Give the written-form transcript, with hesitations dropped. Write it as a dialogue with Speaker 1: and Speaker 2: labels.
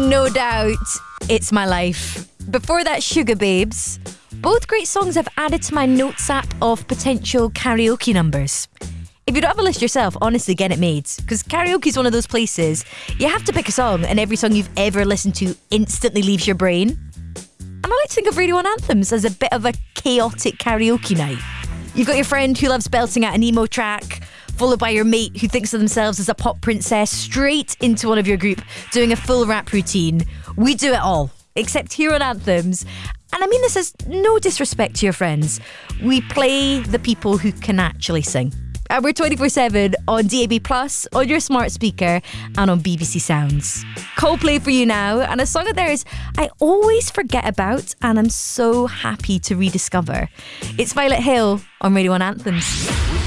Speaker 1: No doubt, It's My Life. Before that, Sugar Babes. Both great songs I've added to my notes app of potential karaoke numbers. If you don't have a list yourself, honestly, get it made. Because karaoke is one of those places you have to pick a song and every song you've ever listened to instantly leaves your brain. And I like to think of Radio 1 anthems as a bit of a chaotic karaoke night. You've got your friend who loves belting out an emo track, followed by your mate who thinks of themselves as a pop princess, straight into one of your group doing a full rap routine. We do it all, except here on Anthems. And I mean this as no disrespect to your friends. We play the people who can actually sing. And we're 24/7 on DAB+, on your smart speaker, and on BBC Sounds. Coldplay for you now, and a song of theirs I always forget about and I'm so happy to rediscover. It's Violet Hill on Radio 1 Anthems.